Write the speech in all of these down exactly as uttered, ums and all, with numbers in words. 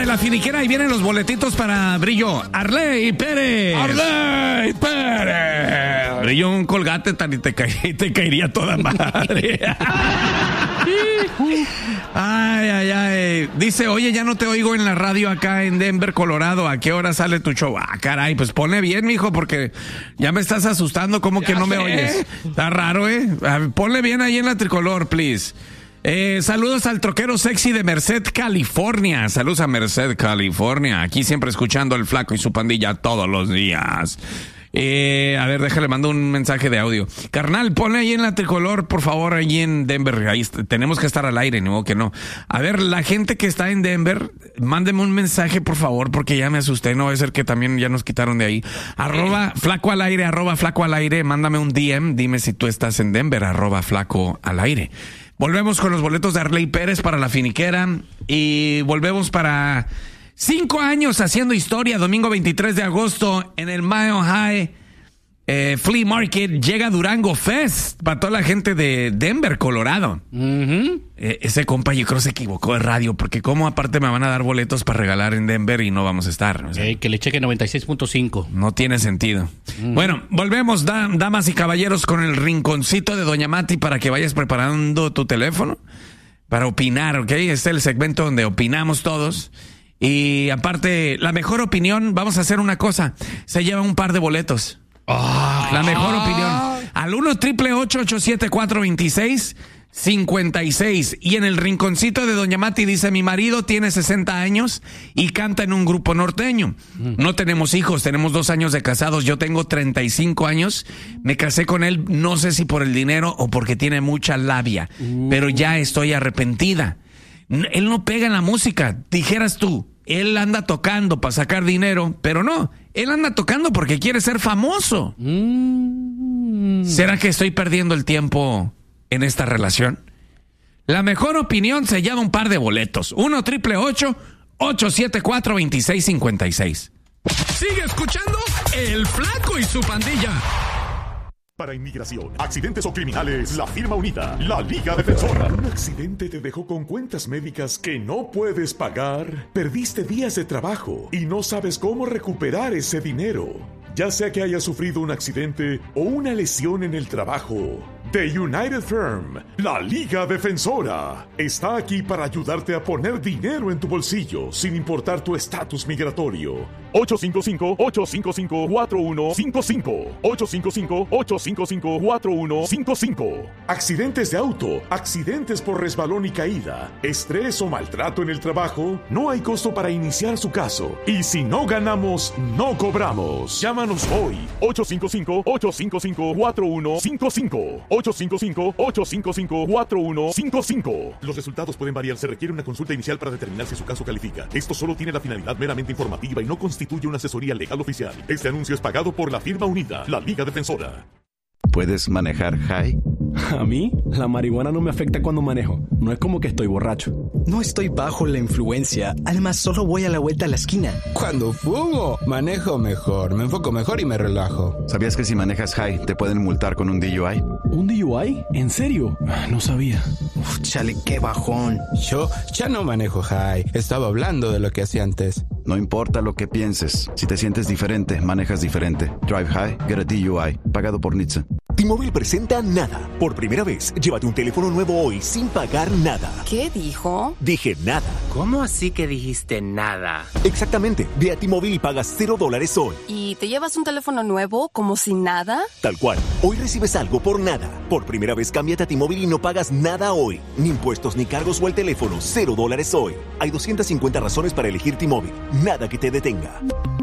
de la finiquera y vienen los boletitos para Brillo. Arley Pérez. Arley Pérez. Brillo, un colgate tan y te, ca- te caería toda madre. Ay, ay, ay. Dice, oye, ya no te oigo en la radio acá en Denver, Colorado. ¿A qué hora sale tu show? Ah, caray, pues ponle bien, mijo, porque ya me estás asustando. ¿Cómo que Ya no me sé. oyes? Está raro, ¿eh? A ver, ponle bien ahí en la tricolor, please. Eh, saludos al troquero sexy de Merced, California. Saludos a Merced, California. Aquí siempre escuchando el Flaco y su pandilla todos los días. Eh, a ver, déjale, mando un mensaje de audio. Carnal, ponle ahí en la tricolor, por favor, ahí en Denver. Ahí est- tenemos que estar al aire, no que no. A ver, la gente que está en Denver, mándeme un mensaje, por favor, porque ya me asusté. No va a ser que también ya nos quitaron de ahí. Arroba flaco al aire, arroba flaco al aire. Mándame un D M, dime si tú estás en Denver, arroba flaco al aire. Volvemos con los boletos de Arley Pérez para la finiquera y volvemos para cinco años haciendo historia. Domingo veintitrés de agosto en el Mile High eh, Flea Market llega Durango Fest para toda la gente de Denver, Colorado. Uh-huh. Eh, ese compa yo creo se equivocó de radio porque como aparte me van a dar boletos para regalar en Denver y no vamos a estar. O sea, Ey, que le cheque noventa y seis punto cinco. no tiene sentido. Mm. Bueno, volvemos, da- damas y caballeros, con el rinconcito de Doña Mati para que vayas preparando tu teléfono para opinar, ¿ok? Este es el segmento donde opinamos todos. Y aparte, la mejor opinión, vamos a hacer una cosa, se lleva un par de boletos. Ah. La mejor opinión. Al uno triple ocho ocho siete cuatro dos seis cinco seis. Y en el rinconcito de Doña Mati dice, mi marido tiene sesenta años y canta en un grupo norteño. No tenemos hijos, tenemos dos años de casados. Yo tengo treinta y cinco años. Me casé con él, no sé si por el dinero o porque tiene mucha labia, uh. pero ya estoy arrepentida. Él no pega en la música, dijeras tú. Él anda tocando para sacar dinero, pero no, él anda tocando porque quiere ser famoso. Mm. ¿Será que estoy perdiendo el tiempo en esta relación? La mejor opinión se llama un par de boletos. uno triple ocho ocho siete cuatro dos seis cinco seis. Sigue escuchando El Flaco y su pandilla. Para inmigración, accidentes o criminales, la firma unida, la Liga Defensora. ¿Un accidente te dejó con cuentas médicas que no puedes pagar? ¿Perdiste días de trabajo y no sabes cómo recuperar ese dinero? Ya sea que hayas sufrido un accidente o una lesión en el trabajo, The United Firm, la Liga Defensora, está aquí para ayudarte a poner dinero en tu bolsillo sin importar tu estatus migratorio. ocho cinco cinco, ocho cinco cinco, cuatro uno cinco cinco. ocho cinco cinco, ocho cinco cinco, cuatro uno cinco cinco. Accidentes de auto, accidentes por resbalón y caída, estrés o maltrato en el trabajo, no hay costo para iniciar su caso. Y si no ganamos, no cobramos. Llámanos hoy. ocho cinco cinco, ocho cinco cinco, cuatro uno cinco cinco. ocho cinco cinco, ocho cinco cinco, cuatro uno cinco cinco. Los resultados pueden variar. Se requiere una consulta inicial para determinar si su caso califica. Esto solo tiene la finalidad meramente informativa y no constituye una asesoría legal oficial. Este anuncio es pagado por la firma unida, la Liga Defensora. ¿Puedes manejar high? A mí, la marihuana no me afecta cuando manejo. No es como que estoy borracho. No estoy bajo la influencia. Además, solo voy a la vuelta a la esquina. Cuando fumo, manejo mejor, me enfoco mejor y me relajo. ¿Sabías que si manejas high te pueden multar con un D U I? ¿Un D U I? ¿En serio? No sabía. Uf, chale, qué bajón. Yo ya no manejo high. Estaba hablando de lo que hacía antes. No importa lo que pienses. Si te sientes diferente, manejas diferente. Drive high, get a D U I. Pagado por N H T S A. T-Mobile presenta Nada. Por primera vez, llévate un teléfono nuevo hoy sin pagar nada. ¿Qué dijo? Dije nada. ¿Cómo así que dijiste nada? Exactamente. Ve a T-Mobile y pagas cero dólares hoy. ¿Y te llevas un teléfono nuevo como si nada? Tal cual. Hoy recibes algo por nada. Por primera vez, cámbiate a T-Mobile y no pagas nada hoy. Ni impuestos, ni cargos o el teléfono. Cero dólares hoy. Hay doscientas cincuenta razones para elegir T-Mobile. Nada que te detenga.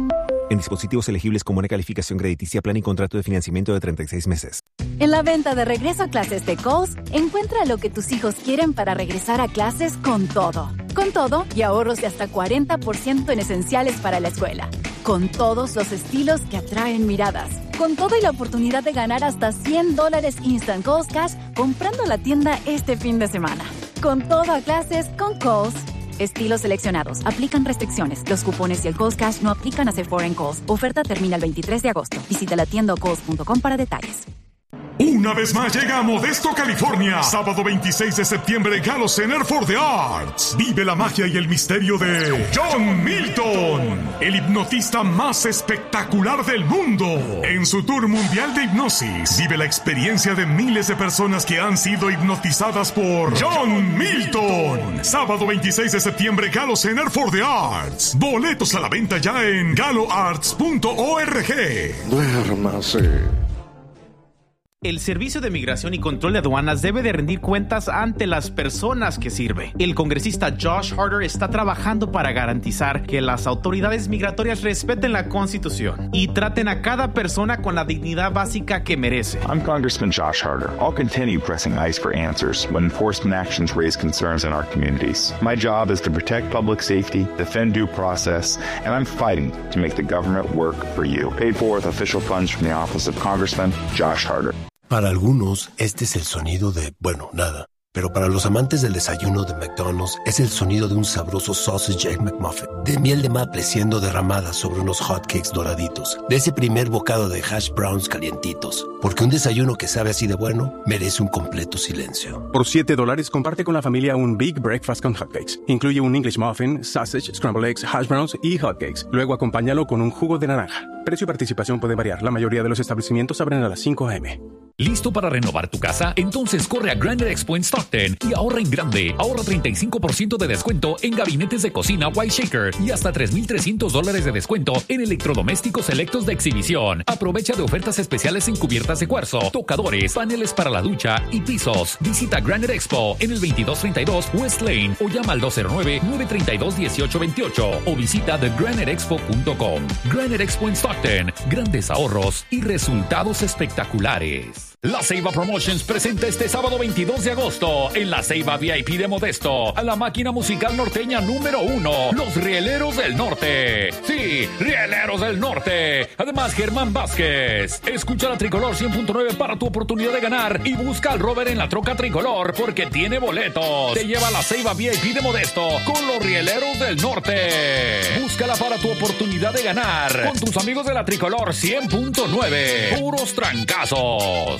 En dispositivos elegibles con buena calificación crediticia, plan y contrato de financiamiento de treinta y seis meses. En la venta de regreso a clases de Kohl's, encuentra lo que tus hijos quieren para regresar a clases con todo. Con todo y ahorros de hasta cuarenta por ciento en esenciales para la escuela. Con todos los estilos que atraen miradas. Con todo y la oportunidad de ganar hasta cien dólares Instant Kohl's Cash comprando la tienda este fin de semana. Con todo a clases con Kohl's. Estilos seleccionados. Aplican restricciones. Los cupones y el Kohl's Cash no aplican a Sephora en Kohl's. Oferta termina el veintitrés de agosto. Visita la tienda o kohls punto com para detalles. Un Una vez más llega a Modesto, California. Sábado veintiséis de septiembre, Gallo Center for the Arts. Vive la magia y el misterio de John Milton, el hipnotista más espectacular del mundo. En su tour mundial de hipnosis, vive la experiencia de miles de personas que han sido hipnotizadas por John Milton. Sábado veintiséis de septiembre, Gallo Center for the Arts. Boletos a la venta ya en gallo arts punto org. Duérmase. El Servicio de Migración y Control de Aduanas debe de rendir cuentas ante las personas que sirve. El congresista Josh Harder está trabajando para garantizar que las autoridades migratorias respeten la Constitución y traten a cada persona con la dignidad básica que merece. I'm Congressman Josh Harder. I'll continue pressing ICE for answers when enforcement actions raise concerns in our communities. My job is to protect public safety, defend due process, and I'm fighting to make the government work for you. Paid for with official funds from the Office of Congressman Josh Harder. Para algunos, este es el sonido de, bueno, nada. Pero para los amantes del desayuno de McDonald's, es el sonido de un sabroso sausage egg McMuffin, de miel de maple siendo derramada sobre unos hotcakes doraditos, de ese primer bocado de hash browns calientitos. Porque un desayuno que sabe así de bueno, merece un completo silencio. Por siete dólares, comparte con la familia un Big Breakfast con hotcakes. Incluye un English muffin, sausage, scrambled eggs, hash browns y hotcakes. Luego acompáñalo con un jugo de naranja. Precio y participación puede variar. La mayoría de los establecimientos abren a las cinco a eme ¿Listo para renovar tu casa? Entonces corre a Granite Expo en Stockton y ahorra en grande. Ahorra treinta y cinco por ciento de descuento en gabinetes de cocina White Shaker y hasta tres mil trescientos dólares de descuento en electrodomésticos selectos de exhibición. Aprovecha de ofertas especiales en cubiertas de cuarzo, tocadores, paneles para la ducha y pisos. Visita Granite Expo en el veintidós treinta y dos West Lane o llama al dos cero nueve, nueve tres dos, uno ocho dos ocho o visita the granite expo punto com. Granite Expo en Stockton. Grandes ahorros y resultados espectaculares. La Ceiba Promotions presenta este sábado veintidós de agosto en la Ceiba V I P de Modesto a la máquina musical norteña número uno, los Rieleros del Norte. Sí, Rieleros del Norte. Además, Germán Vázquez. Escucha la Tricolor cien punto nueve para tu oportunidad de ganar y busca al Robert en la troca Tricolor porque tiene boletos. Te lleva a la Ceiba V I P de Modesto con los Rieleros del Norte. Búscala para tu oportunidad de ganar con tus amigos de la Tricolor cien punto nueve. Puros trancazos.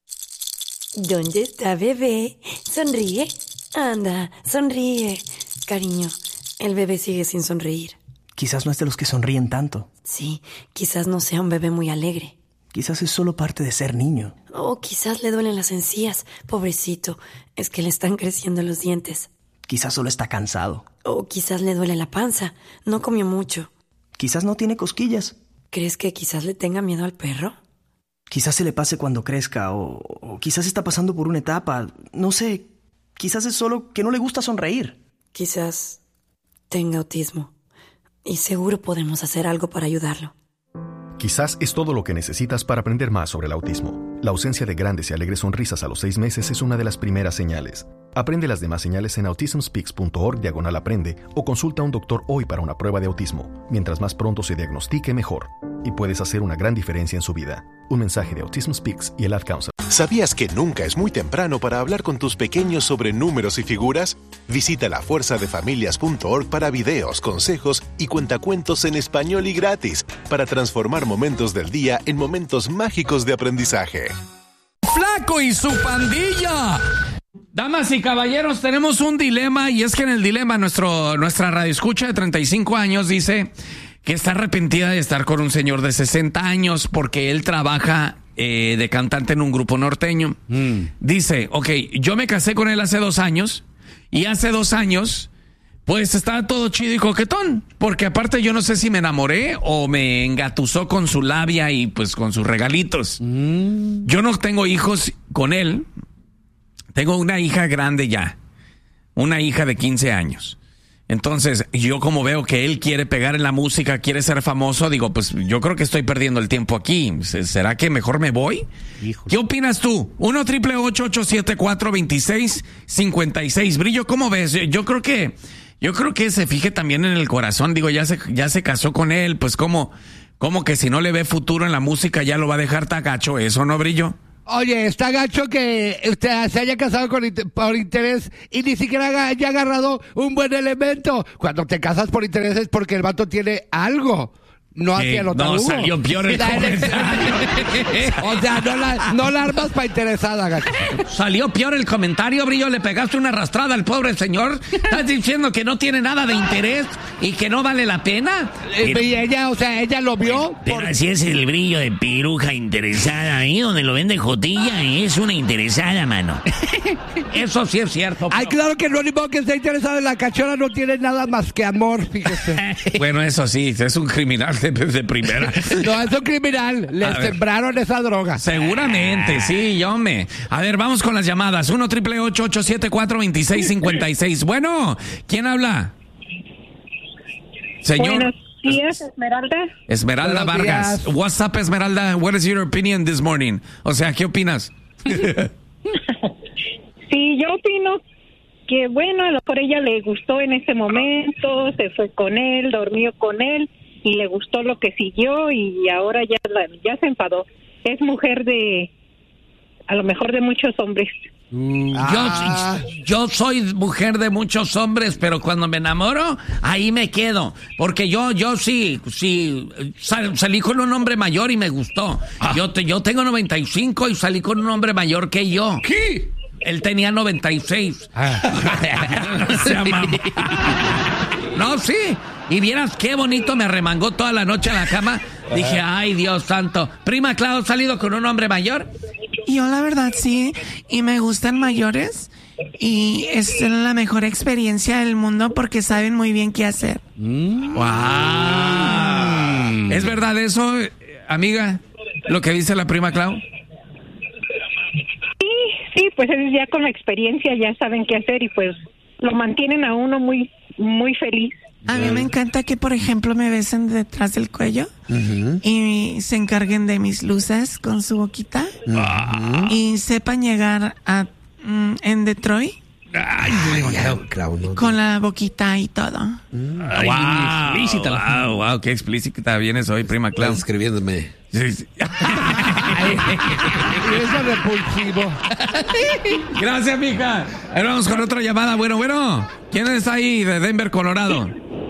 ¿Dónde está bebé? Sonríe. Anda, sonríe. Cariño, el bebé sigue sin sonreír. Quizás no es de los que sonríen tanto. Sí, quizás no sea un bebé muy alegre. Quizás es solo parte de ser niño. O quizás le duelen las encías. Pobrecito, es que le están creciendo los dientes. Quizás solo está cansado. O quizás le duele la panza. No comió mucho. Quizás no tiene cosquillas. ¿Crees que quizás le tenga miedo al perro? Quizás se le pase cuando crezca, o, o quizás está pasando por una etapa. No sé, quizás es solo que no le gusta sonreír. Quizás tenga autismo. Y seguro podemos hacer algo para ayudarlo. Quizás es todo lo que necesitas para aprender más sobre el autismo. La ausencia de grandes y alegres sonrisas a los seis meses es una de las primeras señales. Aprende las demás señales en autism speaks punto org diagonal aprende o consulta a un doctor hoy para una prueba de autismo. Mientras más pronto se diagnostique, mejor. Y puedes hacer una gran diferencia en su vida. Un mensaje de Autism Speaks y el Ad Council. ¿Sabías que nunca es muy temprano para hablar con tus pequeños sobre números y figuras? Visita la fuerza de familias punto org para videos, consejos y cuentacuentos en español y gratis para transformar momentos del día en momentos mágicos de aprendizaje. ¡Flaco y su pandilla! Damas y caballeros, tenemos un dilema y es que en el dilema nuestro, nuestra radioescucha de treinta y cinco años dice que está arrepentida de estar con un señor de sesenta años porque él trabaja eh, de cantante en un grupo norteño. Mm. Dice, ok, yo me casé con él hace dos años y hace dos años pues estaba todo chido y coquetón, porque aparte yo no sé si me enamoré o me engatusó con su labia y pues con sus regalitos. Mm. Yo no tengo hijos con él, tengo una hija grande ya, una hija de quince años. Entonces, yo como veo que él quiere pegar en la música, quiere ser famoso, digo, pues yo creo que estoy perdiendo el tiempo aquí. ¿Será que mejor me voy? Híjole. ¿Qué opinas tú? uno, triple ocho, ocho siete cuatro, dos seis cinco seis. Brillo, ¿cómo ves? Yo creo que, yo creo que se fije también en el corazón. Digo, ya se, ya se casó con él, pues como, como que si no le ve futuro en la música ya lo va a dejar tagacho, ¿eso no, Brillo? Oye, está gacho que usted se haya casado con, por interés y ni siquiera haya agarrado un buen elemento. Cuando te casas por interés es porque el vato tiene algo. no hacia el otarugo. No, salió peor el comentario. O sea, no la, no la armas para interesada, gacho. Salió peor el comentario, Brillo. Le pegaste una arrastrada al pobre señor. ¿Estás diciendo que no tiene nada de interés y que no vale la pena? Pero, y ella, o sea, ella lo vio. Pero por... así es el Brillo de piruja interesada. Ahí donde lo vende Jotilla es una interesada, mano. Eso sí es cierto. Ay, claro que no, ni modo que esté interesado en la cachorra, no tiene nada más que amor, fíjese. Bueno, eso sí, es un criminal de, de primera. No, es un criminal. Le a sembraron ver. esa droga. Seguramente, sí, yo me. A ver, vamos con las llamadas. uno triple ocho ocho siete cuatro dos seis cinco seis. Bueno, ¿quién habla? Señor. Buenos días, Esmeralda. Esmeralda Buenos Vargas. Días. What's up, Esmeralda? What is your opinion this morning? O sea, ¿qué opinas? Sí, yo opino que, bueno, a lo mejor ella le gustó en ese momento, se fue con él, dormió con él y le gustó lo que siguió y ahora ya, la, ya se enfadó. Es mujer de, a lo mejor de muchos hombres. Mm, ah. yo, yo soy mujer de muchos hombres, pero cuando me enamoro, ahí me quedo. Porque yo, yo sí, sí, sal, salí con un hombre mayor y me gustó. Ah. Yo, te, yo tengo noventa y cinco y salí con un hombre mayor que yo. ¿Qué? Él tenía noventa y seis. Ah. Se no, sí. Y vieras qué bonito me arremangó toda la noche en la cama. Ajá. Dije, ay, Dios santo. Prima Clau, ¿has salido con un hombre mayor? Yo la verdad sí. Y me gustan mayores. Y es la mejor experiencia del mundo porque saben muy bien qué hacer. Mm. ¡Wow! ¿Es verdad eso, amiga? Lo que dice la prima Clau. Sí, pues ya con la experiencia ya saben qué hacer y pues lo mantienen a uno muy muy feliz. A mí me encanta que, por ejemplo, me besen detrás del cuello uh-huh. y se encarguen de mis luces con su boquita uh-huh. y sepan llegar a mm, en Detroit. Ay, ay, no, con la boquita y todo. Ay, wow, explícita. Wow, wow, qué explícita vienes hoy, prima Clau. Estás escribiéndome. Sí, sí. Eso es repulsivo. Gracias, mija. Ahora vamos con otra llamada. Bueno, bueno. ¿Quién está ahí de Denver, Colorado?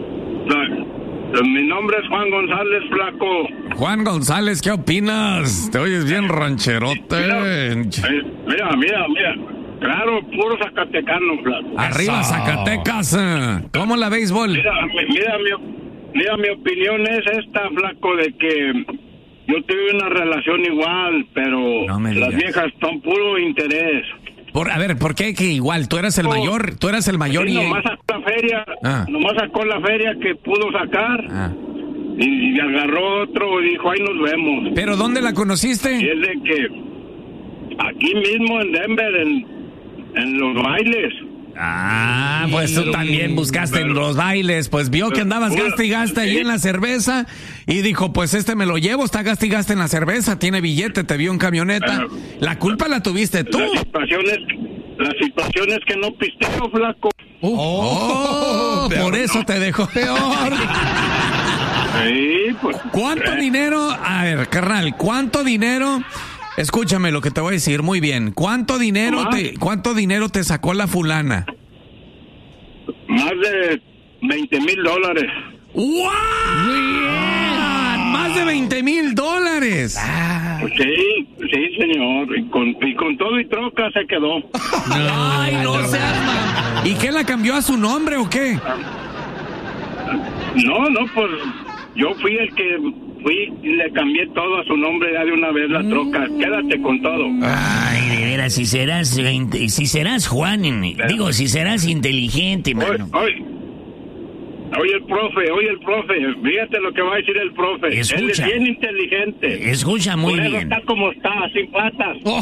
Mi nombre es Juan González, flaco. Juan González, ¿qué opinas? Te oyes bien rancherote. Mira, mira, mira. mira. Claro, puro zacatecano, flaco. Arriba, Eso. Zacatecas. ¿Cómo la béisbol? Mira, mira, mi, mira, mi opinión es esta, flaco, de que yo tuve una relación igual, pero no las viejas son puro interés. Por, a ver, ¿por qué que igual? ¿Tú eras el oh, mayor? ¿Tú eras el mayor? Sí, y nomás sacó la feria, ah. nomás sacó la feria que pudo sacar. Ah. Y, y agarró otro y dijo, ahí nos vemos. ¿Pero dónde la conociste? Y es de que aquí mismo en Denver, en En los bailes. Ah, pues tú también buscaste en los bailes. Pues vio que andabas gaste y gaste ahí en la cerveza. Y dijo, pues este me lo llevo, está gaste y gaste en la cerveza. Tiene billete, te vio en camioneta. La culpa la tuviste tú. La situación es, la situación es que no pisteo, flaco. Uh, oh, oh, por eso te dejó peor. Sí, pues. ¿Cuánto eh. dinero? A ver, carnal, ¿cuánto dinero? Escúchame lo que te voy a decir, muy bien. ¿Cuánto dinero te, cuánto dinero te sacó la fulana? Más de veinte mil dólares. ¡Wow! Más de veinte mil dólares. Ah. Sí, sí, señor. Y con, y con todo y troca se quedó. No, Ay, no, no seas man. ¿Y qué, la cambió a su nombre o qué? No, no, pues yo fui el que fui y le cambié todo a su nombre ya de una vez la mm. troca. Quédate con todo. Ay, de veras, si serás si serás Juan, Pero, digo, si serás inteligente, mano. Oye, oye, oye el profe, oye el profe, fíjate lo que va a decir el profe. Escucha. Él es bien inteligente. Escucha muy Por eso bien. Está como está, sin patas. Oh.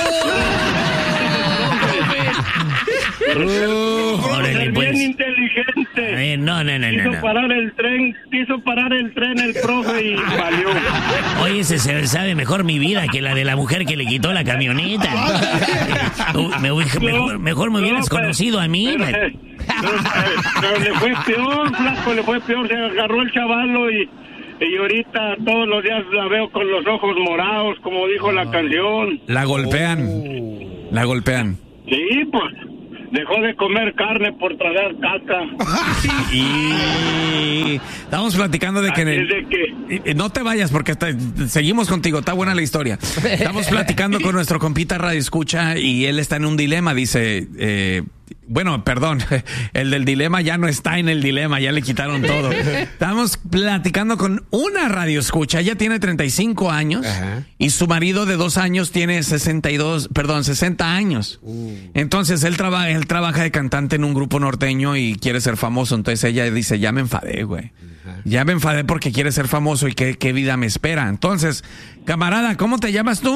Uh, órale, es pues. bien inteligente. A ver, no, no, no, quiso no, no. parar el tren, quiso parar el tren el profe y valió. Oye, ese se sabe mejor mi vida que la de la mujer que le quitó la camioneta. me, mejor, mejor me hubieras no, pero, conocido a mí. Pero, pero, pero le fue peor, flaco, le fue peor. Se agarró el chavalo y, y ahorita todos los días la veo con los ojos morados, como dijo la canción. La golpean. La golpean. Sí, pues, dejó de comer carne por tragar caca. Y estamos platicando de que, en el, de que... no te vayas porque está, seguimos contigo, está buena la historia. Estamos platicando con nuestro compita Radio Escucha y él está en un dilema, dice, eh, bueno, perdón, el del dilema ya no está en el dilema, ya le quitaron todo. Estamos platicando con una Radio Escucha, ella tiene treinta y cinco años. Ajá. Y su marido de dos años tiene sesenta y dos, perdón, sesenta años. Uh. Entonces él trabaja, él trabaja de cantante en un grupo norteño y quiere ser famoso. Entonces ella dice, ya me enfadé, güey. Ya me enfadé porque quiere ser famoso y qué, qué vida me espera. Entonces, camarada, ¿cómo te llamas tú?